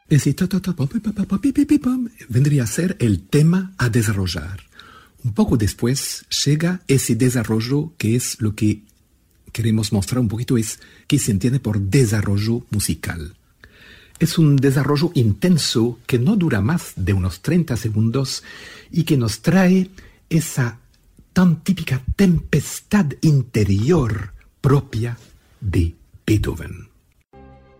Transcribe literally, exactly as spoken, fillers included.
Ese ta, ta, ta, pa, pa, pa, pa, pa, pi, pi, pi, pam, vendría a ser el tema a desarrollar. Un poco después llega ese desarrollo que es lo que queremos mostrar un poquito, es qué se entiende por desarrollo musical. Es un desarrollo intenso que no dura más de unos treinta segundos y que nos trae esa tan típica tempestad interior propia de Beethoven.